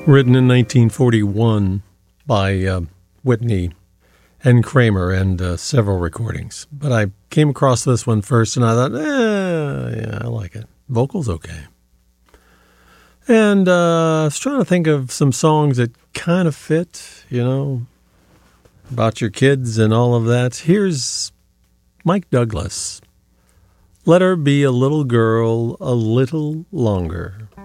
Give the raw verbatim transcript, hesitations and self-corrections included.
Written in nineteen forty-one by uh, Whitney and Kramer and uh, several recordings. But I came across this one first and I thought, eh, yeah, I like it. Vocals okay. And uh, I was trying to think of some songs that kind of fit, you know, about your kids and all of that. Here's Mike Douglas. Let her be a little girl a little longer.